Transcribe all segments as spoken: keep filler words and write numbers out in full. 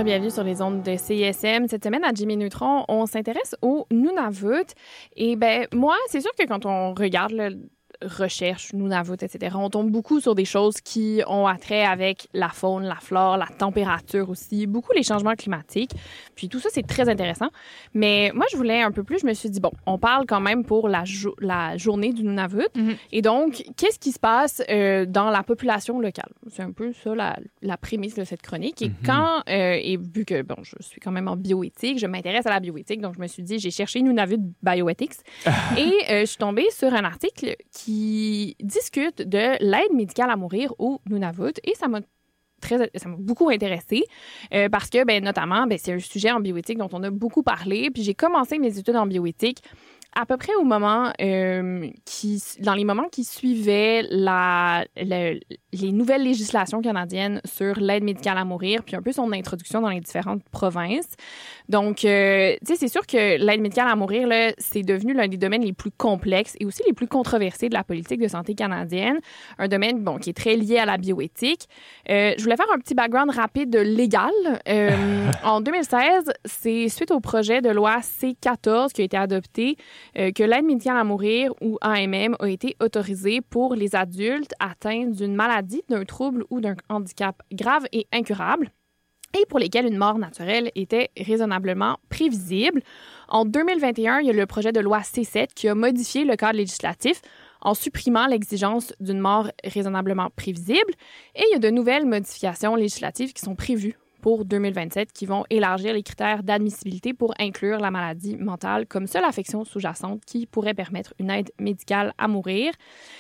bienvenue sur les ondes de C I S M. Cette semaine, à Jimmy Neutron, on s'intéresse au Nunavut. Et ben moi, c'est sûr que quand on regarde le recherche, Nunavut, et cetera, on tombe beaucoup sur des choses qui ont attrait avec la faune, la flore, la température aussi, beaucoup les changements climatiques. Puis tout ça, c'est très intéressant. Mais moi, je voulais un peu plus, je me suis dit, bon, on parle quand même pour la, jo- la journée du Nunavut. Mm-hmm. Et donc, qu'est-ce qui se passe euh, dans la population locale? C'est un peu ça, la, la prémisse de cette chronique. Et mm-hmm. quand, euh, et vu que, bon, je suis quand même en bioéthique, je m'intéresse à la bioéthique, donc je me suis dit, j'ai cherché Nunavut Bioethics. et euh, je suis tombée sur un article qui qui discute de l'aide médicale à mourir au Nunavut et ça m'a très ça m'a beaucoup intéressée euh, parce que ben notamment ben c'est un sujet en bioéthique dont on a beaucoup parlé, puis j'ai commencé mes études en bioéthique à peu près au moment euh, qui dans les moments qui suivaient la, la les nouvelles législations canadiennes sur l'aide médicale à mourir, puis un peu son introduction dans les différentes provinces. Donc, euh, tu sais, c'est sûr que l'aide médicale à mourir, là, c'est devenu l'un des domaines les plus complexes et aussi les plus controversés de la politique de santé canadienne. Un domaine, bon, qui est très lié à la bioéthique. Euh, je voulais faire un petit background rapide légal. Euh, en deux mille seize, c'est suite au projet de loi C quatorze qui a été adopté euh, que l'aide médicale à mourir, ou A M M, a été autorisée pour les adultes atteints d'une maladie, d'un trouble ou d'un handicap grave et incurable, et pour lesquels une mort naturelle était raisonnablement prévisible. En deux mille vingt et un, il y a le projet de loi C sept qui a modifié le cadre législatif en supprimant l'exigence d'une mort raisonnablement prévisible. Et il y a de nouvelles modifications législatives qui sont prévues pour deux mille vingt-sept qui vont élargir les critères d'admissibilité pour inclure la maladie mentale comme seule affection sous-jacente qui pourrait permettre une aide médicale à mourir.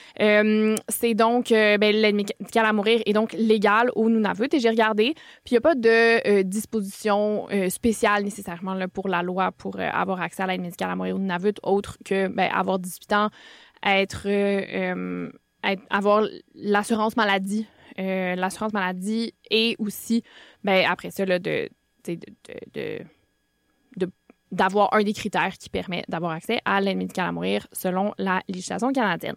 Euh, c'est donc, euh, ben, l'aide médicale à mourir est donc légale au Nunavut et j'ai regardé, puis il n'y a pas de euh, disposition euh, spéciale nécessairement là, pour la loi pour euh, avoir accès à l'aide médicale à mourir au Nunavut, autre que ben, avoir dix-huit ans, être, euh, être, avoir l'assurance maladie, euh, l'assurance maladie et aussi, ben, après ça, là, de, de, de, de, de d'avoir un des critères qui permet d'avoir accès à l'aide médicale à mourir selon la législation canadienne.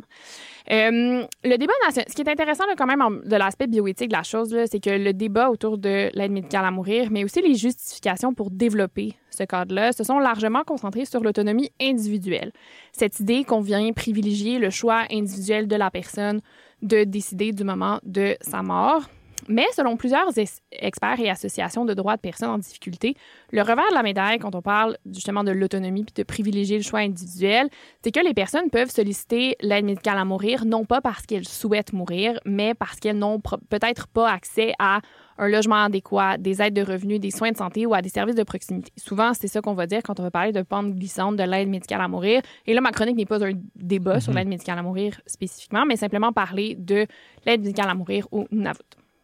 Euh, le débat national, ce qui est intéressant là, quand même en, de l'aspect bioéthique de la chose, là, c'est que le débat autour de l'aide médicale à mourir, mais aussi les justifications pour développer ce cadre-là, se sont largement concentrés sur l'autonomie individuelle. Cette idée qu'on vient privilégier le choix individuel de la personne de décider du moment de sa mort. Mais selon plusieurs es- experts et associations de droits de personnes en difficulté, le revers de la médaille, quand on parle justement de l'autonomie puis de privilégier le choix individuel, c'est que les personnes peuvent solliciter l'aide médicale à mourir, non pas parce qu'elles souhaitent mourir, mais parce qu'elles n'ont pro- peut-être pas accès à un logement adéquat, des aides de revenus, des soins de santé ou à des services de proximité. Souvent, c'est ça qu'on va dire quand on va parler de pente glissante de l'aide médicale à mourir. Et là, ma chronique n'est pas un débat mm-hmm. sur l'aide médicale à mourir spécifiquement, mais simplement parler de l'aide médicale à mourir au Nunavut.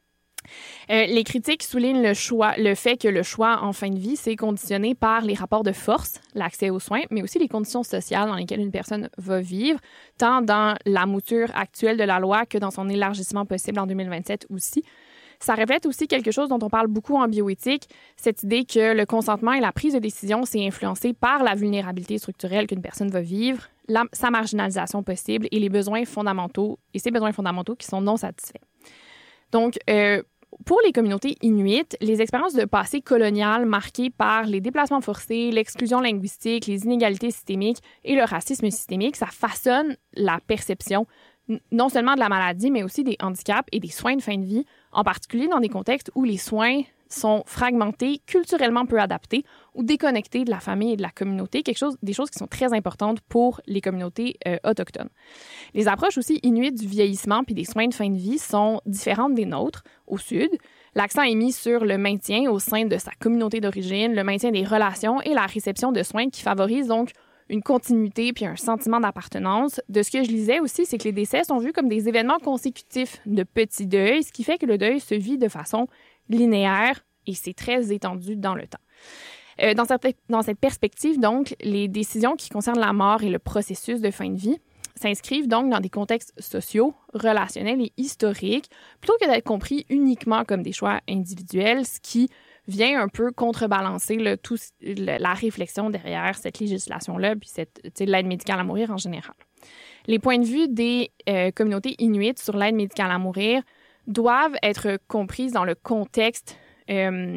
Euh, les critiques soulignent le choix, le fait que le choix en fin de vie, c'est conditionné par les rapports de force, l'accès aux soins, mais aussi les conditions sociales dans lesquelles une personne va vivre, tant dans la mouture actuelle de la loi que dans son élargissement possible en deux mille vingt-sept aussi. Ça reflète aussi quelque chose dont on parle beaucoup en bioéthique, cette idée que le consentement et la prise de décision, c'est influencé par la vulnérabilité structurelle qu'une personne va vivre, la, sa marginalisation possible et les besoins fondamentaux, et ces besoins fondamentaux qui sont non satisfaits. Donc, euh, pour les communautés inuites, les expériences de passé colonial marquées par les déplacements forcés, l'exclusion linguistique, les inégalités systémiques et le racisme systémique, ça façonne la perception non seulement de la maladie, mais aussi des handicaps et des soins de fin de vie, en particulier dans des contextes où les soins sont fragmentés, culturellement peu adaptés ou déconnectés de la famille et de la communauté, quelque chose, des choses qui sont très importantes pour les communautés euh, autochtones. Les approches aussi inuites du vieillissement puis des soins de fin de vie sont différentes des nôtres au sud. L'accent est mis sur le maintien au sein de sa communauté d'origine, le maintien des relations et la réception de soins qui favorisent donc une continuité puis un sentiment d'appartenance. De ce que je lisais aussi, c'est que les décès sont vus comme des événements consécutifs de petits deuils, ce qui fait que le deuil se vit de façon linéaire et c'est très étendu dans le temps. Euh, dans, cette, dans cette perspective, donc, les décisions qui concernent la mort et le processus de fin de vie s'inscrivent donc dans des contextes sociaux, relationnels et historiques, plutôt que d'être compris uniquement comme des choix individuels, ce qui vient un peu contrebalancer là, tout, le, la réflexion derrière cette législation-là, puis cette, l'aide médicale à mourir en général. Les points de vue des euh, communautés inuites sur l'aide médicale à mourir doivent être comprises dans le contexte euh,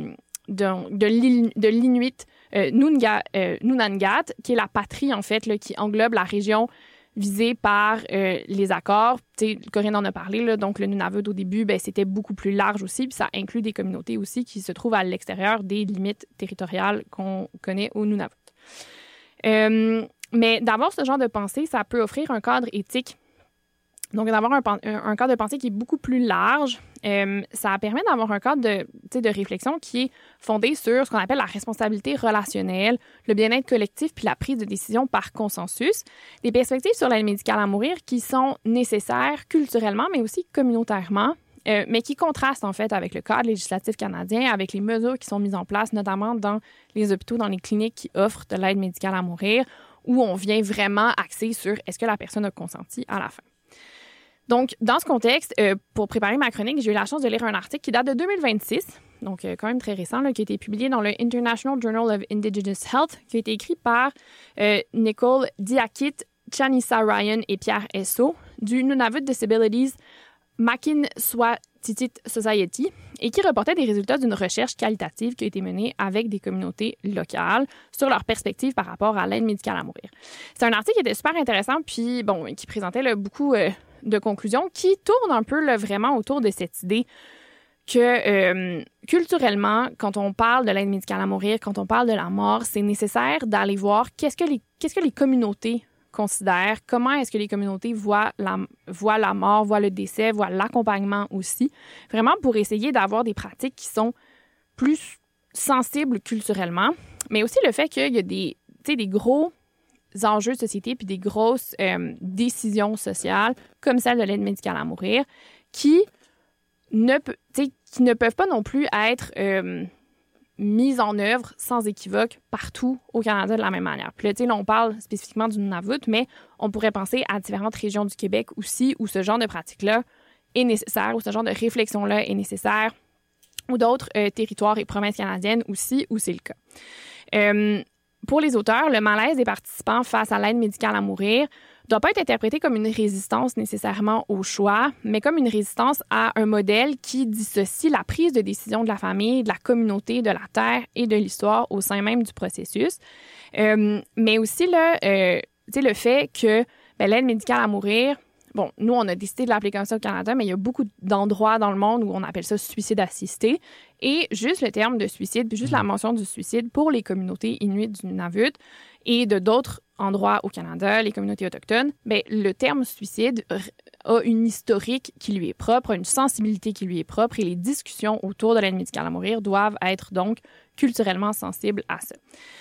de, de, l'In, de l'Inuit euh, Nunga, euh, Nunangat, qui est la patrie, en fait, là, qui englobe la région visée par euh, les accords. Tu sais, Corinne en a parlé, là, donc le Nunavut, au début, ben, c'était beaucoup plus large aussi, puis ça inclut des communautés aussi qui se trouvent à l'extérieur des limites territoriales qu'on connaît au Nunavut. Euh, mais d'avoir ce genre de pensée, ça peut offrir un cadre éthique. Donc, d'avoir un, un, un cadre de pensée qui est beaucoup plus large, euh, ça permet d'avoir un cadre de, de réflexion qui est fondé sur ce qu'on appelle la responsabilité relationnelle, le bien-être collectif puis la prise de décision par consensus. Des perspectives sur l'aide médicale à mourir qui sont nécessaires culturellement, mais aussi communautairement, euh, mais qui contrastent en fait avec le cadre législatif canadien, avec les mesures qui sont mises en place, notamment dans les hôpitaux, dans les cliniques qui offrent de l'aide médicale à mourir, où on vient vraiment axer sur est-ce que la personne a consenti à la fin. Donc, dans ce contexte, euh, pour préparer ma chronique, j'ai eu la chance de lire un article qui date de deux mille vingt-six, donc euh, quand même très récent, là, qui a été publié dans le International Journal of Indigenous Health, qui a été écrit par euh, Nicole Diakit, Chanissa Ryan et Pierre Esso du Nunavut Disabilities Makin-Swatitit Society et qui reportait des résultats d'une recherche qualitative qui a été menée avec des communautés locales sur leurs perspectives par rapport à l'aide médicale à mourir. C'est un article qui était super intéressant puis, bon, qui présentait là, beaucoup... Euh, de conclusion qui tourne un peu là, vraiment autour de cette idée que euh, culturellement, quand on parle de l'aide médicale à mourir, quand on parle de la mort, c'est nécessaire d'aller voir qu'est-ce que les, qu'est-ce que les communautés considèrent, comment est-ce que les communautés voient la, voient la mort, voient le décès, voient l'accompagnement aussi, vraiment pour essayer d'avoir des pratiques qui sont plus sensibles culturellement, mais aussi le fait qu'il y a des, tu sais, des gros enjeux de société puis des grosses euh, décisions sociales comme celle de l'aide médicale à mourir qui ne, qui ne peuvent pas non plus être euh, mises en œuvre sans équivoque partout au Canada de la même manière. Puis là, là on parle spécifiquement du Nunavut, mais on pourrait penser à différentes régions du Québec aussi où ce genre de pratique-là est nécessaire, où ce genre de réflexion-là est nécessaire, ou d'autres euh, territoires et provinces canadiennes aussi où c'est le cas. Euh, Pour les auteurs, le malaise des participants face à l'aide médicale à mourir ne doit pas être interprété comme une résistance nécessairement au choix, mais comme une résistance à un modèle qui dissocie la prise de décision de la famille, de la communauté, de la terre et de l'histoire au sein même du processus. Euh, mais aussi là, euh, le fait que ben, l'aide médicale à mourir, bon, nous, on a décidé de l'appeler comme ça au Canada, mais il y a beaucoup d'endroits dans le monde où on appelle ça suicide assisté. Et juste le terme de suicide, puis juste la mention du suicide pour les communautés inuites du Nunavut et de d'autres endroits au Canada, les communautés autochtones, bien, le terme suicide a une historique qui lui est propre, une sensibilité qui lui est propre et les discussions autour de l'aide médicale à mourir doivent être donc culturellement sensibles à ça.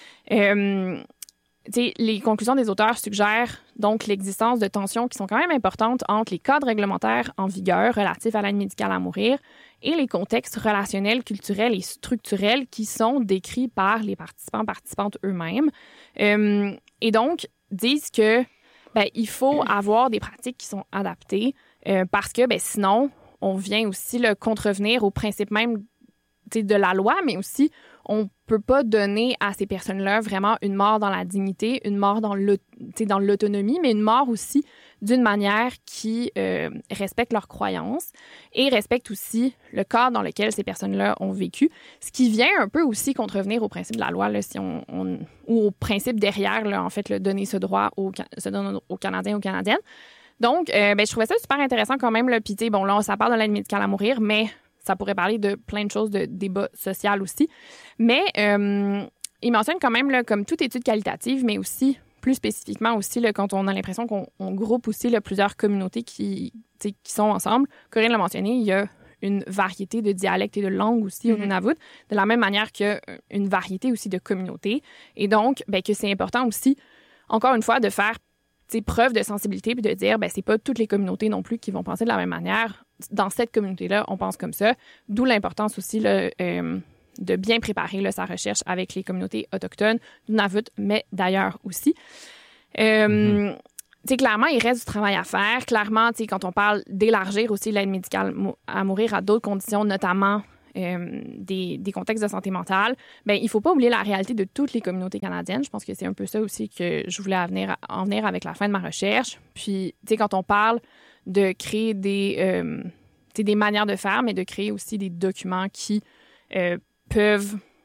Euh, T'sais, les conclusions des auteurs suggèrent donc l'existence de tensions qui sont quand même importantes entre les cadres réglementaires en vigueur relatifs à l'aide médicale à mourir et les contextes relationnels, culturels et structurels qui sont décrits par les participants participantes eux-mêmes. Euh, et donc, disent que ben, il faut avoir des pratiques qui sont adaptées euh, parce que ben, sinon, on vient aussi le contrevenir au principe même de la loi, mais aussi on peut pas donner à ces personnes-là vraiment une mort dans la dignité, une mort dans, dans l'autonomie, mais une mort aussi d'une manière qui euh, respecte leurs croyances et respecte aussi le cadre dans lequel ces personnes-là ont vécu, ce qui vient un peu aussi contrevenir au principe de la loi, là, si on, on, ou au principe derrière, là, en fait, là, donner ce droit aux, se donner aux Canadiens, aux Canadiennes. Donc, euh, ben, je trouvais ça super intéressant quand même. Là, puis, tu sais, bon, là, ça parle de l'aide médicale à mourir, mais ça pourrait parler de plein de choses, de débat social aussi. Mais euh, il mentionne quand même, là, comme toute étude qualitative, mais aussi, plus spécifiquement aussi, là, quand on a l'impression qu'on on groupe aussi là, plusieurs communautés qui, qui sont ensemble. Corinne l'a mentionné, il y a une variété de dialectes et de langues aussi mm-hmm. au Nunavut, de la même manière qu'une variété aussi de communautés. Et donc, ben, que c'est important aussi, encore une fois, de faire preuve de sensibilité puis de dire, ben c'est pas toutes les communautés non plus qui vont penser de la même manière. Dans cette communauté-là, on pense comme ça. D'où l'importance aussi là, euh, de bien préparer là, sa recherche avec les communautés autochtones, du Nunavut, mais d'ailleurs aussi. Euh, mm-hmm. T'sais, clairement, il reste du travail à faire. Clairement, quand on parle d'élargir aussi l'aide médicale à mourir à d'autres conditions, notamment Euh, des, des contextes de santé mentale, bien, il ne faut pas oublier la réalité de toutes les communautés canadiennes. Je pense que c'est un peu ça aussi que je voulais en venir, en venir avec la fin de ma recherche. Puis, tu sais, quand on parle de créer des, euh, des manières de faire, mais de créer aussi des documents qui euh, peuvent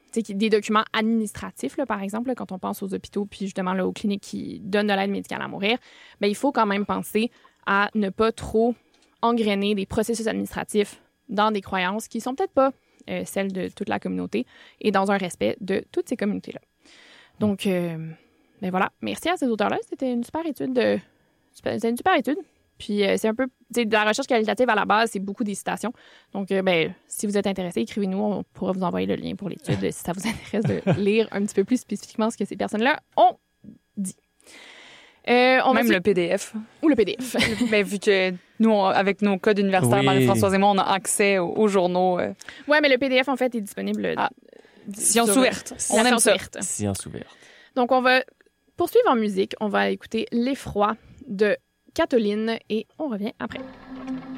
des documents administratifs, là, par exemple, là, quand on pense aux hôpitaux puis justement là, aux cliniques qui donnent de l'aide médicale à mourir, bien, il faut quand même penser à ne pas trop engrainer des processus administratifs dans des croyances qui sont peut-être pas euh, celles de toute la communauté et dans un respect de toutes ces communautés-là. Donc, euh, ben voilà. Merci à ces auteurs-là. C'était une super étude. De... C'était une super étude. Puis euh, c'est un peu, tu sais, de la recherche qualitative à la base, c'est beaucoup des citations. Donc, euh, ben, si vous êtes intéressé, écrivez-nous, on pourra vous envoyer le lien pour l'étude si ça vous intéresse de lire un petit peu plus spécifiquement ce que ces personnes-là ont dit. Euh, on Même va... le P D F. Ou le P D F. Ben, vu que nous, on, avec nos codes universitaires, Oui. Marie-Françoise et moi, on a accès aux, aux journaux. Euh... Ouais, mais le P D F, en fait, est disponible. Ah. d- Science sur- ouverte. La On aime science ça. ouverte. Science ouverte. Donc, on va poursuivre en musique. On va écouter L'Effroi de Catoline et on revient après.